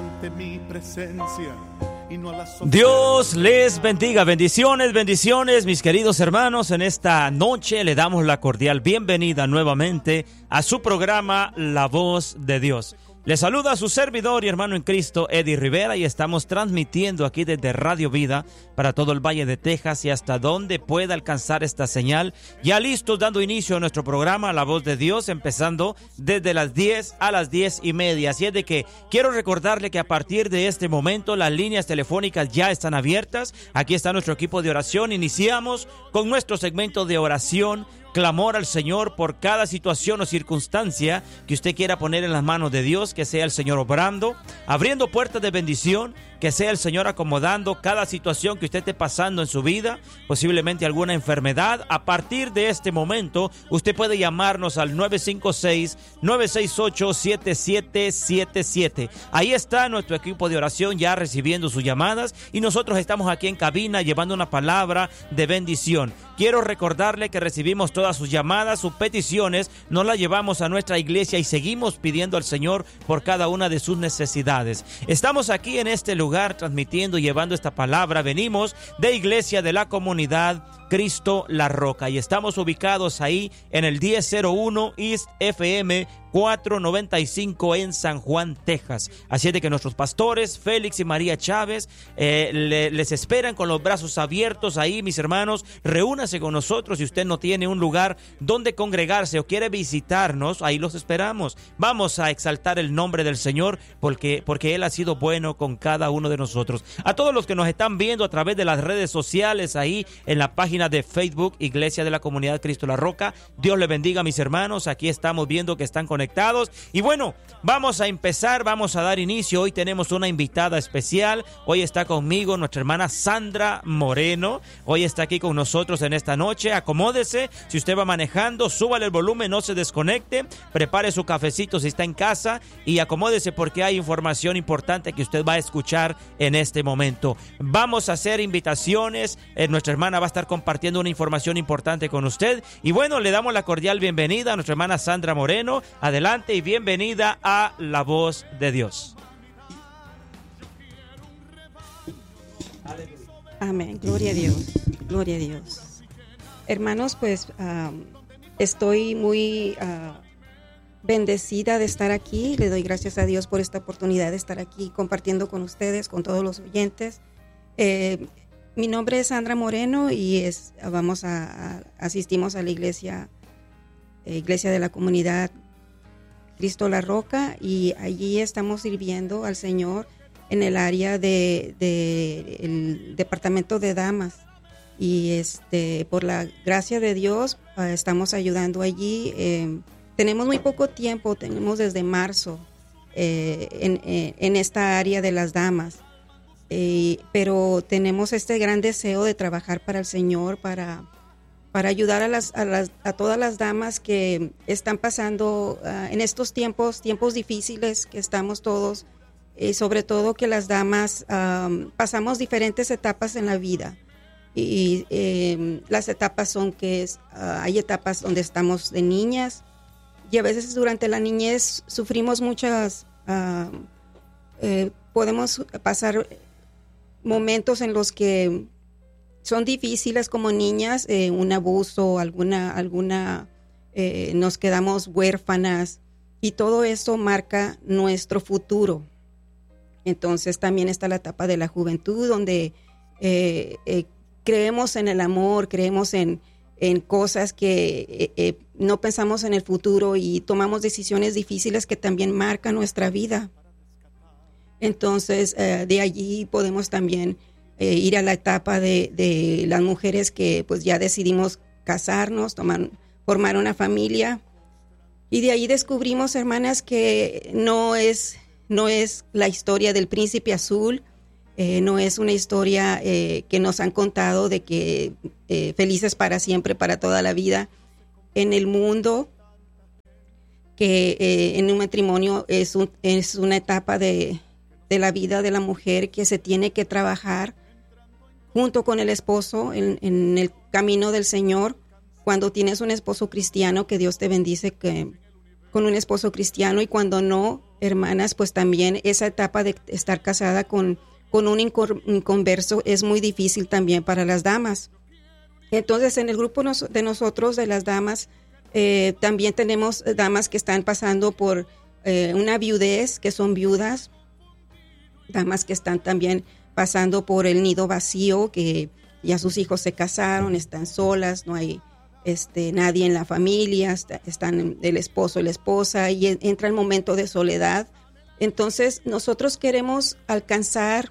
ante mi presencia y no a la sombra. Dios les bendiga, bendiciones, bendiciones, mis queridos hermanos. En esta noche le damos la cordial bienvenida nuevamente a su programa La Voz de Dios. Le saluda a su servidor y hermano en Cristo, Eddie Rivera, y estamos transmitiendo aquí desde Radio Vida para todo el Valle de Texas y hasta donde pueda alcanzar esta señal. Ya listos dando inicio a nuestro programa La Voz de Dios, empezando desde las 10 a las 10:30. Así es de que quiero recordarle que a partir de este momento las líneas telefónicas ya están abiertas. Aquí está nuestro equipo de oración. Iniciamos con nuestro segmento de oración, clamor al Señor por cada situación o circunstancia que usted quiera poner en las manos de Dios, que sea el Señor obrando, abriendo puertas de bendición, que sea el Señor acomodando cada situación que usted esté pasando en su vida, posiblemente alguna enfermedad. A partir de este momento, usted puede llamarnos al 956-968-7777. Ahí está nuestro equipo de oración ya recibiendo sus llamadas y nosotros estamos aquí en cabina llevando una palabra de bendición. Quiero recordarle que recibimos todas sus llamadas, sus peticiones, nos las llevamos a nuestra iglesia y seguimos pidiendo al Señor por cada una de sus necesidades. Estamos aquí en este lugar transmitiendo y llevando esta palabra. Venimos de Iglesia de la Comunidad Cristo La Roca y estamos ubicados ahí en el 1001 East FM 495 en San Juan, Texas. Así es de que nuestros pastores Félix y María Chávez les esperan con los brazos abiertos ahí, mis hermanos. Reúnase con nosotros. Si usted no tiene un lugar donde congregarse o quiere visitarnos, ahí los esperamos. Vamos a exaltar el nombre del Señor porque Él ha sido bueno con cada uno de nosotros. A todos los que nos están viendo a través de las redes sociales, ahí en la página de Facebook Iglesia de la Comunidad Cristo La Roca, Dios les bendiga, mis hermanos. Aquí estamos viendo que están conectados. Y bueno, vamos a empezar, vamos a dar inicio. Hoy tenemos una invitada especial. Hoy está conmigo nuestra hermana Sandra Moreno. Hoy está aquí con nosotros en esta noche. Acomódese, si usted va manejando, súbale el volumen, no se desconecte, prepare su cafecito si está en casa y acomódese porque hay información importante que usted va a escuchar en este momento. Vamos a hacer invitaciones, nuestra hermana va a estar compartiendo una información importante con usted. Y bueno, le damos la cordial bienvenida a nuestra hermana Sandra Moreno. Adelante y bienvenida a La Voz de Dios. Amén, gloria a Dios, gloria a Dios. Hermanos, pues estoy muy bendecida de estar aquí. Le doy gracias a Dios por esta oportunidad de estar aquí compartiendo con ustedes, con todos los oyentes. Mi nombre es Sandra Moreno y asistimos a la iglesia de la Comunidad Cristo La Roca, y allí estamos sirviendo al Señor en el área del departamento de damas. Y por la gracia de Dios estamos ayudando allí. Tenemos muy poco tiempo, tenemos desde marzo en esta área de las damas. Pero tenemos este gran deseo de trabajar para el Señor, para ayudar a todas las damas que están pasando en estos tiempos difíciles que estamos todos, sobre todo que las damas pasamos diferentes etapas en la vida. Y las etapas son que hay etapas donde estamos de niñas y a veces durante la niñez sufrimos muchas, podemos pasar momentos en los que son difíciles como niñas, un abuso, nos quedamos huérfanas y todo eso marca nuestro futuro. Entonces también está la etapa de la juventud donde creemos en el amor, creemos en cosas que no pensamos en el futuro y tomamos decisiones difíciles que también marcan nuestra vida. Entonces de allí podemos también ir a la etapa de las mujeres que pues ya decidimos casarnos, formar una familia, y de ahí descubrimos, hermanas, que no es la historia del príncipe azul, no es una historia que nos han contado de que felices para siempre, para toda la vida. En el mundo, que en un matrimonio es una etapa de la vida de la mujer que se tiene que trabajar junto con el esposo en el camino del Señor. Cuando tienes un esposo cristiano, que Dios te bendice con un esposo cristiano, y cuando no, hermanas, pues también esa etapa de estar casada con un inconverso es muy difícil también para las damas. Entonces, en el grupo de nosotros, de las damas, también tenemos damas que están pasando por una viudez, que son viudas, damas que están también pasando por el nido vacío, que ya sus hijos se casaron, están solas, no hay nadie en la familia, están el esposo y la esposa, y entra el momento de soledad. Entonces, nosotros queremos alcanzar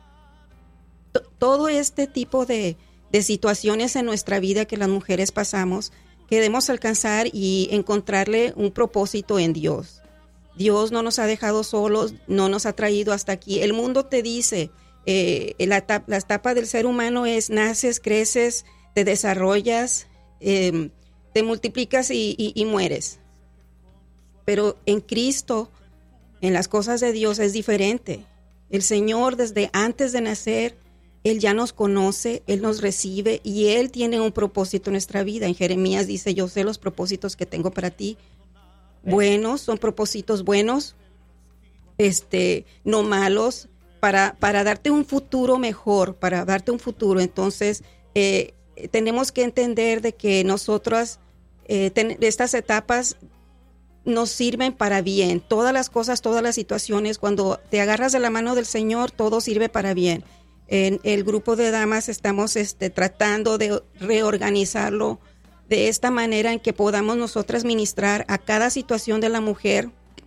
todo este tipo de situaciones en nuestra vida que las mujeres pasamos, queremos alcanzar y encontrarle un propósito en Dios. Dios no nos ha dejado solos, no nos ha traído hasta aquí. El mundo te dice, la etapa del ser humano es naces, creces, te desarrollas, te multiplicas y mueres. Pero en Cristo, en las cosas de Dios es diferente. El Señor, desde antes de nacer, Él ya nos conoce, Él nos recibe y Él tiene un propósito en nuestra vida. En Jeremías dice, yo sé los propósitos que tengo para ti. Buenos, son propósitos buenos, no malos, para darte un futuro mejor, para darte un futuro. Entonces, tenemos que entender de que nosotras, estas etapas nos sirven para bien. Todas las cosas, todas las situaciones, cuando te agarras de la mano del Señor, todo sirve para bien. En el grupo de damas estamos tratando de reorganizarlo de esta manera en que podamos nosotras ministrar a cada situación de la mujer.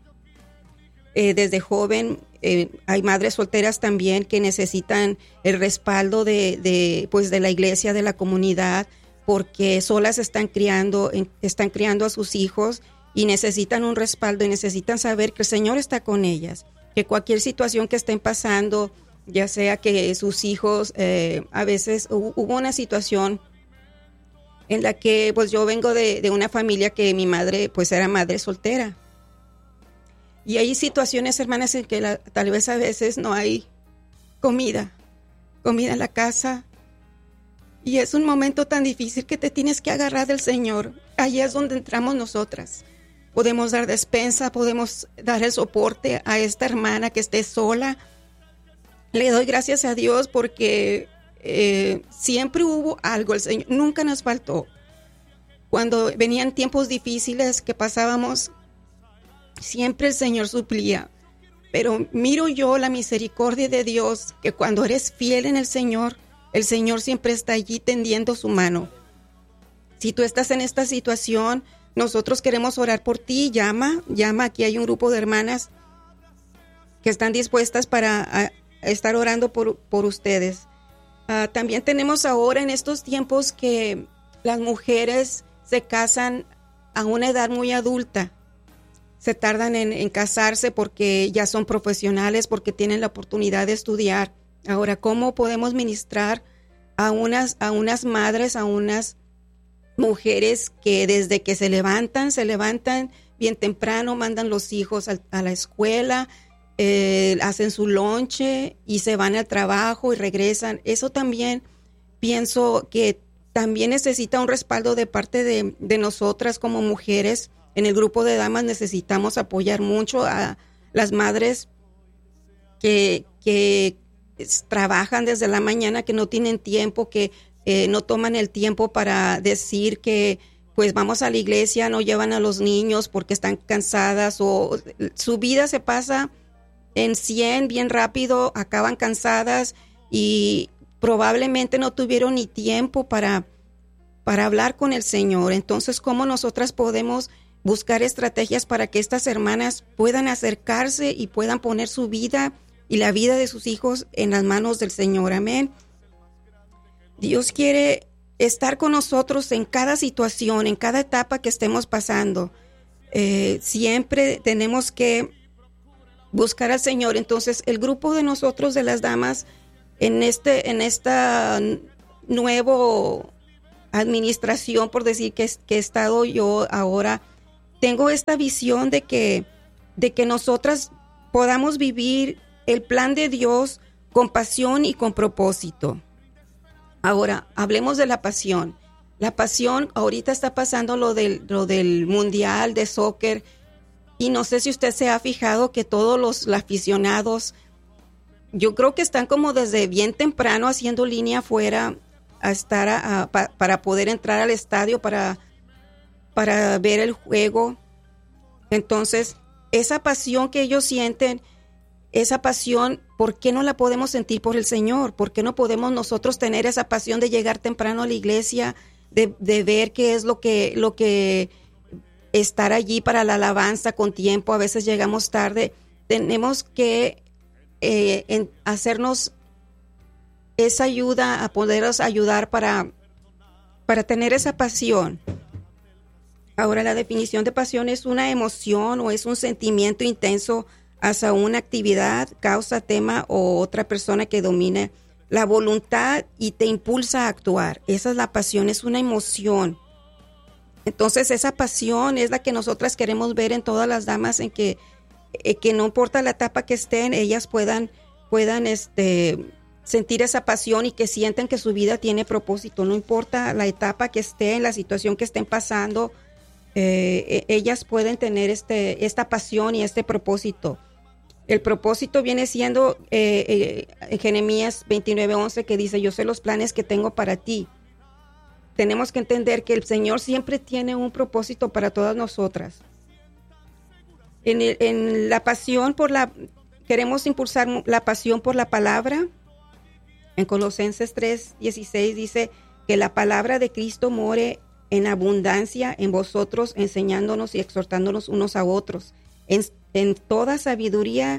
Desde joven, hay madres solteras también que necesitan el respaldo de la iglesia, de la comunidad, porque solas están criando a sus hijos y necesitan un respaldo y necesitan saber que el Señor está con ellas, que cualquier situación que estén pasando, ya sea que sus hijos, a veces hubo una situación en la que pues yo vengo de una familia que mi madre pues era madre soltera. Y hay situaciones, hermanas, en que tal vez a veces no hay comida en la casa. Y es un momento tan difícil que te tienes que agarrar del Señor. Ahí es donde entramos nosotras. Podemos dar despensa, podemos dar el soporte a esta hermana que esté sola. Le doy gracias a Dios porque siempre hubo algo, el Señor nunca nos faltó. Cuando venían tiempos difíciles que pasábamos, siempre el Señor suplía. Pero miro yo la misericordia de Dios, que cuando eres fiel en el Señor siempre está allí tendiendo su mano. Si tú estás en esta situación, nosotros queremos orar por ti, llama, aquí hay un grupo de hermanas que están dispuestas para estar orando por ustedes. También tenemos ahora en estos tiempos que las mujeres se casan a una edad muy adulta. Se tardan en casarse porque ya son profesionales, porque tienen la oportunidad de estudiar. Ahora, ¿cómo podemos ministrar a unas madres, a unas mujeres que desde que se levantan bien temprano, mandan los hijos a la escuela, hacen su lonche y se van al trabajo y regresan? Eso también pienso que también necesita un respaldo de parte de nosotras como mujeres. En el grupo de damas necesitamos apoyar mucho a las madres que trabajan desde la mañana, que no tienen tiempo, que no toman el tiempo para decir que pues vamos a la iglesia, no llevan a los niños porque están cansadas, o su vida se pasa en 100 bien rápido, acaban cansadas y probablemente no tuvieron ni tiempo para hablar con el Señor. Entonces, ¿cómo nosotras podemos buscar estrategias para que estas hermanas puedan acercarse y puedan poner su vida y la vida de sus hijos en las manos del Señor? Amén. Dios quiere estar con nosotros en cada situación, en cada etapa que estemos pasando. Siempre tenemos que buscar al Señor. Entonces, el grupo de nosotros, de las damas, en esta nuevo administración, por decir que he estado yo ahora, tengo esta visión de que nosotras podamos vivir el plan de Dios con pasión y con propósito. Ahora, hablemos de la pasión. La pasión, ahorita está pasando lo del mundial de soccer, Y no sé si usted se ha fijado que todos los aficionados, yo creo que están como desde bien temprano haciendo línea afuera a estar para poder entrar al estadio para ver el juego. Entonces, esa pasión que ellos sienten, esa pasión, ¿por qué no la podemos sentir por el Señor? ¿Por qué no podemos nosotros tener esa pasión de llegar temprano a la iglesia, de ver qué es lo que estar allí para la alabanza con tiempo? A veces llegamos tarde. Tenemos que hacernos esa ayuda, a poderos ayudar para tener esa pasión. Ahora, la definición de pasión es una emoción o es un sentimiento intenso hacia una actividad, causa, tema o otra persona que domine la voluntad y te impulsa a actuar. Esa es la pasión, es una emoción. Entonces, esa pasión es la que nosotras queremos ver en todas las damas, en que no importa la etapa que estén, ellas puedan sentir esa pasión y que sientan que su vida tiene propósito. No importa la etapa que estén, la situación que estén pasando, ellas pueden tener esta pasión y este propósito. El propósito viene siendo Jeremías 29:11, que dice: yo sé los planes que tengo para ti. Tenemos que entender que el Señor siempre tiene un propósito para todas nosotras. En la pasión queremos impulsar la pasión por la palabra. En Colosenses 3:16 dice que la palabra de Cristo more en abundancia en vosotros, enseñándonos y exhortándonos unos a otros en toda sabiduría.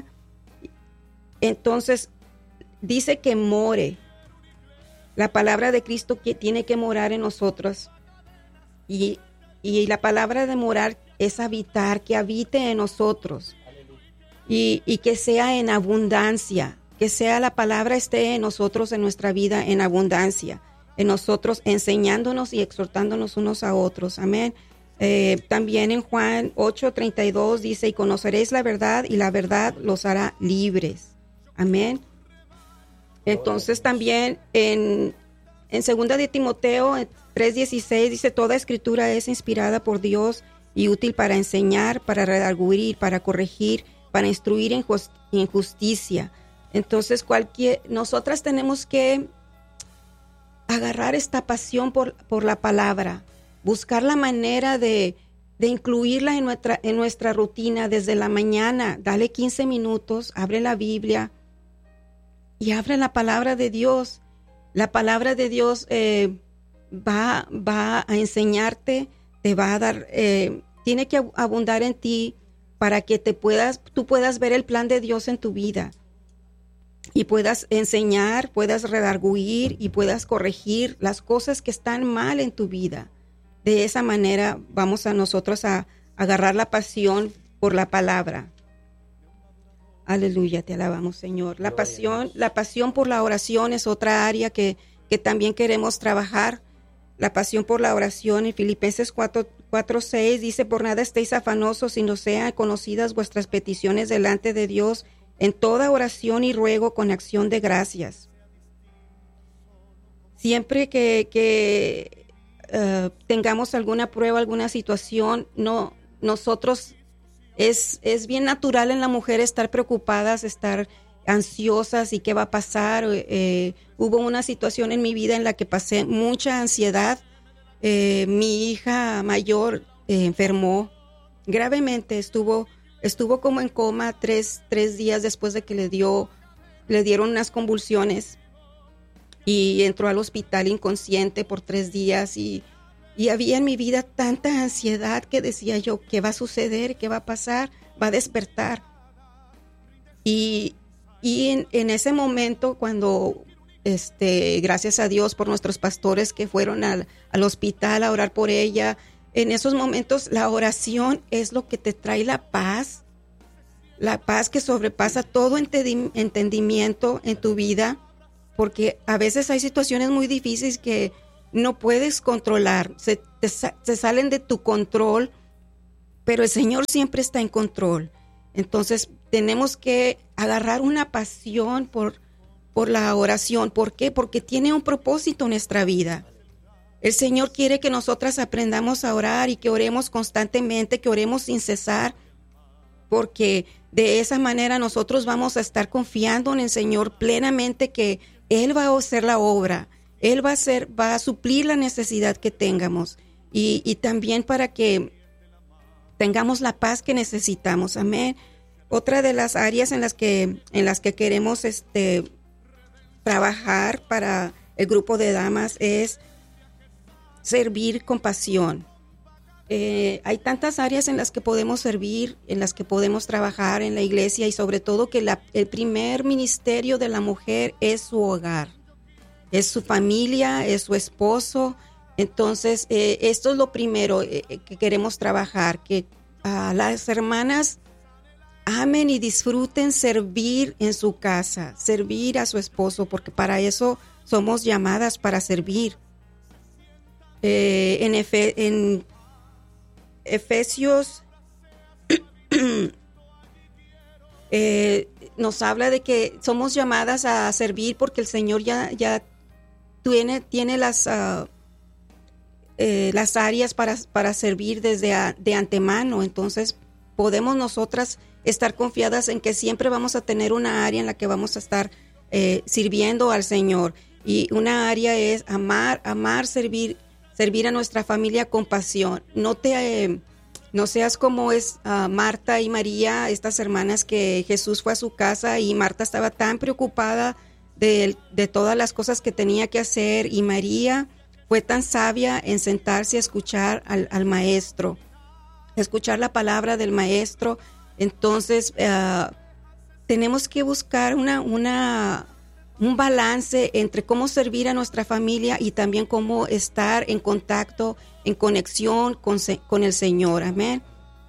Entonces dice que more. La palabra de Cristo que tiene que morar en nosotros, y la palabra de morar es habitar, que habite en nosotros y que sea en abundancia, que sea la palabra esté en nosotros, en nuestra vida en abundancia, en nosotros enseñándonos y exhortándonos unos a otros. Amén. También en Juan 8:32 dice: y conoceréis la verdad y la verdad los hará libres. Amén. Entonces también en 2 de Timoteo 3:16 dice: toda escritura es inspirada por Dios y útil para enseñar, para redarguir, para corregir, para instruir en justicia. Entonces nosotras tenemos que agarrar esta pasión por la palabra, buscar la manera de incluirla en nuestra rutina desde la mañana. Dale 15 minutos, abre la Biblia y abre la palabra de Dios. La palabra de Dios va a enseñarte, te va a dar, tiene que abundar en ti para que tú puedas ver el plan de Dios en tu vida y puedas enseñar, puedas redarguir y puedas corregir las cosas que están mal en tu vida. De esa manera vamos a nosotros a agarrar la pasión por la palabra. Aleluya, te alabamos, Señor. La pasión por la oración es otra área que también queremos trabajar. La pasión por la oración en Filipenses 4:6 dice: por nada estéis afanosos, sino sean conocidas vuestras peticiones delante de Dios en toda oración y ruego con acción de gracias. Siempre que tengamos alguna prueba, alguna situación, nosotros es bien natural en la mujer estar preocupadas, estar ansiosas y qué va a pasar. Hubo una situación en mi vida en la que pasé mucha ansiedad. Mi hija mayor enfermó gravemente, estuvo como en coma tres días después de que le dieron unas convulsiones y entró al hospital inconsciente por 3 días y había en mi vida tanta ansiedad que decía yo: ¿qué va a suceder? ¿Qué va a pasar? ¿Va a despertar? Y en ese momento, cuando gracias a Dios por nuestros pastores que fueron al hospital a orar por ella, en esos momentos la oración es lo que te trae la paz que sobrepasa todo entendimiento en tu vida, porque a veces hay situaciones muy difíciles que no puedes controlar, se salen de tu control, pero el Señor siempre está en control. Entonces tenemos que agarrar una pasión por la oración. ¿Por qué? Porque tiene un propósito en nuestra vida. El Señor quiere que nosotras aprendamos a orar y que oremos constantemente, que oremos sin cesar, porque de esa manera nosotros vamos a estar confiando en el Señor plenamente que Él va a hacer la obra, Él va a suplir la necesidad que tengamos y también para que tengamos la paz que necesitamos. Amén. Otra de las áreas en las que queremos trabajar para el grupo de damas es servir con pasión. Hay tantas áreas en las que podemos servir, en las que podemos trabajar en la iglesia y sobre todo que el primer ministerio de la mujer es su hogar, es su familia, es su esposo. Entonces, esto es lo primero que queremos trabajar, que las hermanas amen y disfruten servir en su casa, servir a su esposo, porque para eso somos llamadas, para servir. En Efesios nos habla de que somos llamadas a servir porque el Señor ya tiene las áreas para servir de antemano. Entonces podemos nosotras estar confiadas en que siempre vamos a tener una área en la que vamos a estar sirviendo al Señor, y una área es amar, servir a nuestra familia con pasión. No seas como es Marta y María, estas hermanas que Jesús fue a su casa y Marta estaba tan preocupada de todas las cosas que tenía que hacer, y María fue tan sabia en sentarse a escuchar al maestro, escuchar la palabra del maestro. Entonces tenemos que buscar un balance entre cómo servir a nuestra familia y también cómo estar en contacto, en conexión con el Señor. Amén.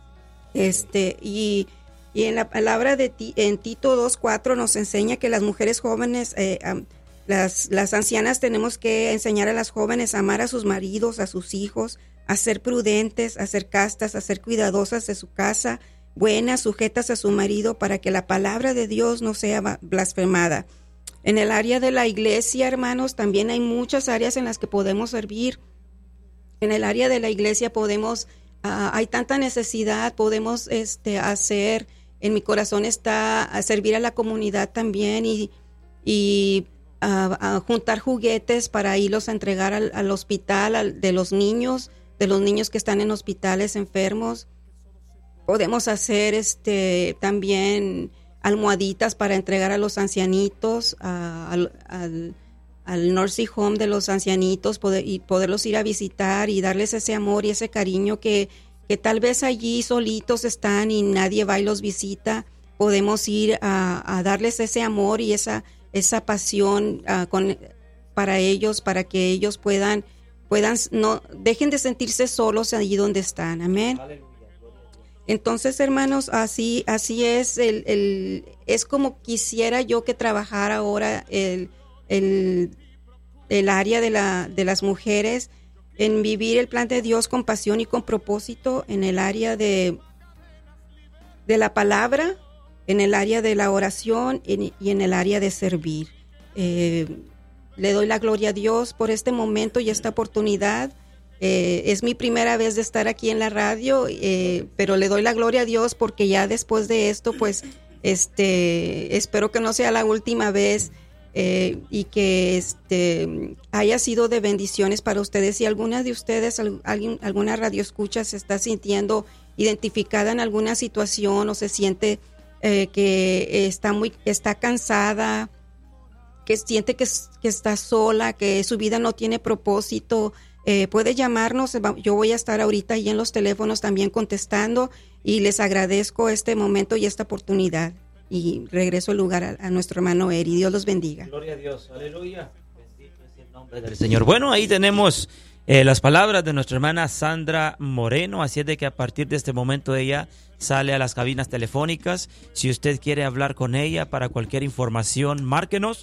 Y en la palabra en Tito 2:4 nos enseña que las mujeres jóvenes, las ancianas, tenemos que enseñar a las jóvenes a amar a sus maridos, a sus hijos, a ser prudentes, a ser castas, a ser cuidadosas de su casa, buenas, sujetas a su marido, para que la palabra de Dios no sea blasfemada. En el área de la iglesia, hermanos, también hay muchas áreas en las que podemos servir. En el área de la iglesia hay tanta necesidad, podemos hacer, en mi corazón está a servir a la comunidad también y a juntar juguetes para irlos a entregar al hospital de los niños que están en hospitales enfermos. Podemos hacer también almohaditas para entregar a los ancianitos, al nursing home de los ancianitos, y poderlos ir a visitar y darles ese amor y ese cariño que tal vez allí solitos están y nadie va y los visita. Podemos ir a darles ese amor y esa pasión para ellos, para que ellos puedan no dejen de sentirse solos allí donde están. Amén. Entonces, hermanos, así es es como quisiera yo que trabajara ahora el área de las mujeres, en vivir el plan de Dios con pasión y con propósito, en el área de la palabra, en el área de la oración y en el área de servir. Le doy la gloria a Dios por este momento y esta oportunidad. Es mi primera vez de estar aquí en la radio, pero le doy la gloria a Dios porque ya después de esto, pues, espero que no sea la última vez, y que haya sido de bendiciones para ustedes. Si alguna de ustedes, alguna radioescucha, se está sintiendo identificada en alguna situación o se siente que está cansada, que siente que está sola, que su vida no tiene propósito, puede llamarnos. Yo voy a estar ahorita ahí en los teléfonos también contestando, y les agradezco este momento y esta oportunidad. Y regreso el lugar a nuestro hermano Eri. Dios los bendiga. Gloria a Dios, aleluya. Bendito es el nombre del Señor. Bueno, ahí tenemos las palabras de nuestra hermana Sandra Moreno. Así es de que a partir de este momento ella sale a las cabinas telefónicas. Si usted quiere hablar con ella para cualquier información, márquenos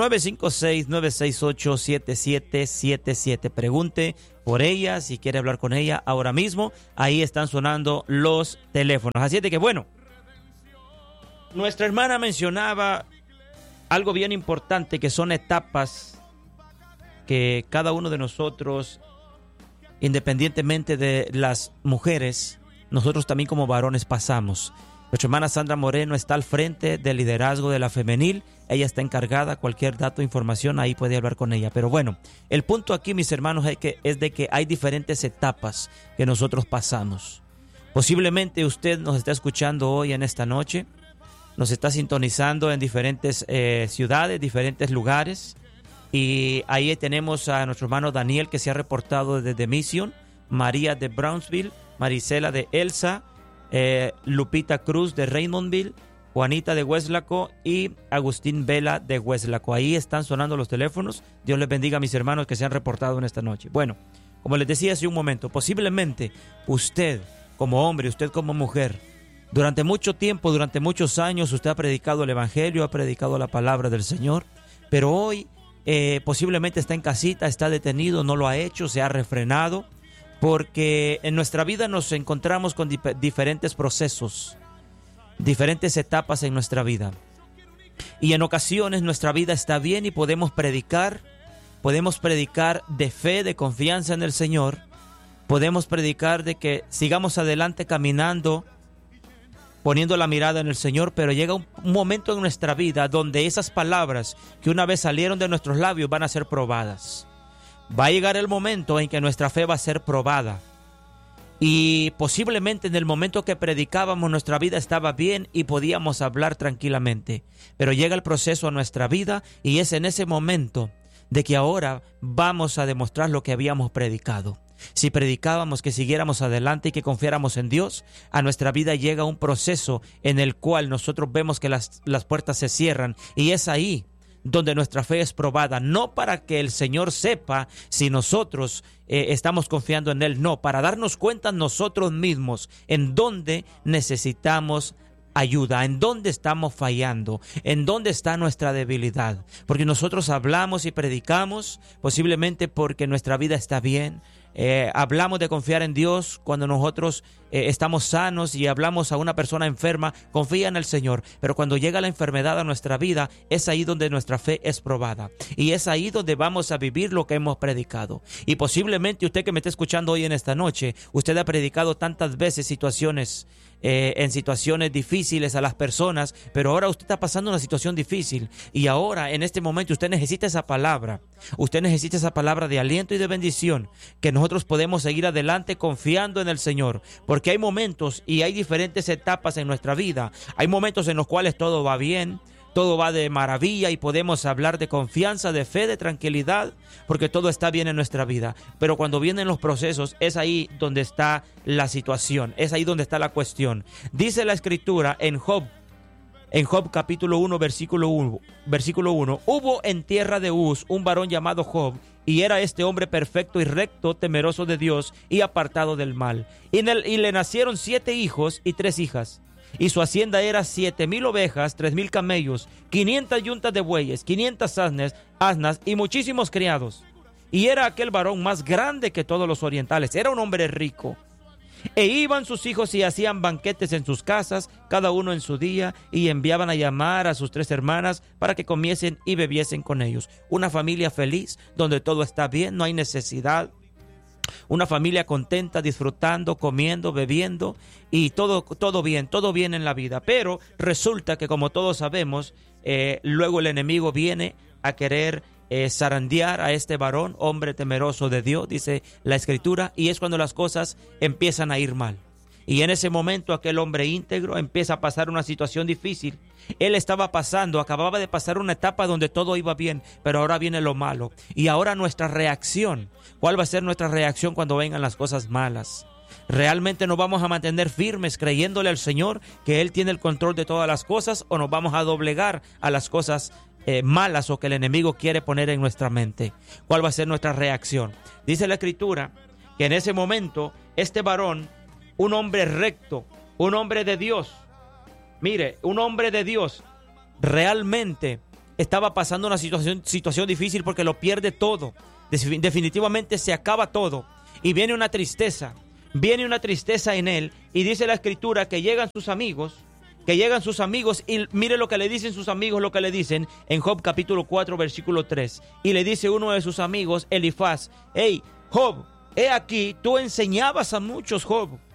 956-968-7777. Pregunte por ella, si quiere hablar con ella ahora mismo. Ahí están sonando los teléfonos. Así es de que, bueno, nuestra hermana mencionaba algo bien importante, que son etapas que cada uno de nosotros, independientemente de las mujeres, nosotros también como varones pasamos. Nuestra hermana Sandra Moreno está al frente del liderazgo de la femenil. Ella está encargada, cualquier dato, información, ahí puede hablar con ella. Pero bueno, el punto aquí, mis hermanos, es de que hay diferentes etapas que nosotros pasamos. Posiblemente usted nos está escuchando hoy en esta noche, nos está sintonizando en diferentes ciudades, diferentes lugares. Y ahí tenemos a nuestro hermano Daniel, que se ha reportado desde Mission, María de Brownsville, Marisela de Elsa, Lupita Cruz de Raymondville, Juanita de Hueslaco y Agustín Vela de Hueslaco. Ahí están sonando los teléfonos. Dios les bendiga a mis hermanos que se han reportado en esta noche. Bueno, como les decía hace un momento, posiblemente usted como hombre, usted como mujer, durante mucho tiempo, durante muchos años, usted ha predicado el Evangelio, ha predicado la palabra del Señor, pero hoy posiblemente está en casita, está detenido, no lo ha hecho, se ha refrenado, porque en nuestra vida nos encontramos con diferentes procesos, diferentes etapas en nuestra vida. Y en ocasiones nuestra vida está bien y podemos predicar de fe, de confianza en el Señor. Podemos predicar de que sigamos adelante caminando, poniendo la mirada en el Señor, pero llega un momento en nuestra vida donde esas palabras que una vez salieron de nuestros labios van a ser probadas. Va a llegar el momento en que nuestra fe va a ser probada. Y posiblemente en el momento que predicábamos nuestra vida estaba bien y podíamos hablar tranquilamente. Pero llega el proceso a nuestra vida y es en ese momento de que ahora vamos a demostrar lo que habíamos predicado. Si predicábamos que siguiéramos adelante y que confiáramos en Dios, a nuestra vida llega un proceso en el cual nosotros vemos que las puertas se cierran y es ahí donde nuestra fe es probada, no para que el Señor sepa si nosotros estamos confiando en Él, no, para darnos cuenta nosotros mismos en dónde necesitamos ayuda, en dónde estamos fallando, en dónde está nuestra debilidad, porque nosotros hablamos y predicamos posiblemente porque nuestra vida está bien. Hablamos de confiar en Dios cuando nosotros estamos sanos y hablamos a una persona enferma, confía en el Señor, pero cuando llega la enfermedad a nuestra vida es ahí donde nuestra fe es probada y es ahí donde vamos a vivir lo que hemos predicado. Y posiblemente usted que me está escuchando hoy en esta noche, usted ha predicado tantas veces en situaciones difíciles a las personas, pero ahora usted está pasando una situación difícil y ahora en este momento usted necesita esa palabra de aliento y de bendición, que nosotros podemos seguir adelante confiando en el Señor, porque hay momentos y hay diferentes etapas en nuestra vida. Hay momentos en los cuales todo va bien, todo va de maravilla y podemos hablar de confianza, de fe, de tranquilidad, porque todo está bien en nuestra vida. Pero cuando vienen los procesos, es ahí donde está la situación, es ahí donde está la cuestión. Dice la Escritura en Job capítulo 1, versículo 1, hubo en tierra de Uz un varón llamado Job, y era este hombre perfecto y recto, temeroso de Dios y apartado del mal. Y le nacieron 7 hijos y 3 hijas. Y su hacienda era 7,000 ovejas, 3,000 camellos, 500 yuntas de bueyes, 500 asnas y muchísimos criados. Y era aquel varón más grande que todos los orientales. Era un hombre rico. E iban sus hijos y hacían banquetes en sus casas, cada uno en su día, y enviaban a llamar a sus 3 hermanas para que comiesen y bebiesen con ellos. Una familia feliz, donde todo está bien, no hay necesidad. Una familia contenta, disfrutando, comiendo, bebiendo y todo bien en la vida. Pero resulta que, como todos sabemos, luego el enemigo viene a querer zarandear a este varón, hombre temeroso de Dios, dice la Escritura, y es cuando las cosas empiezan a ir mal. Y en ese momento aquel hombre íntegro empieza a pasar una situación difícil. Él acababa de pasar una etapa donde todo iba bien, pero ahora viene lo malo. Y ahora nuestra reacción, ¿cuál va a ser nuestra reacción cuando vengan las cosas malas? ¿Realmente nos vamos a mantener firmes creyéndole al Señor que Él tiene el control de todas las cosas, o nos vamos a doblegar a las cosas malas o que el enemigo quiere poner en nuestra mente? ¿Cuál va a ser nuestra reacción? Dice la Escritura que en ese momento este varón, un hombre recto, un hombre de Dios, mire, un hombre de Dios, realmente estaba pasando una situación difícil porque lo pierde todo. Definitivamente se acaba todo y viene una tristeza en él, y dice la Escritura que llegan sus amigos y mire lo que le dicen sus amigos, lo que le dicen en Job capítulo 4 versículo 3. Y le dice uno de sus amigos, Elifaz: hey, Job, he aquí, tú enseñabas a muchos, Job,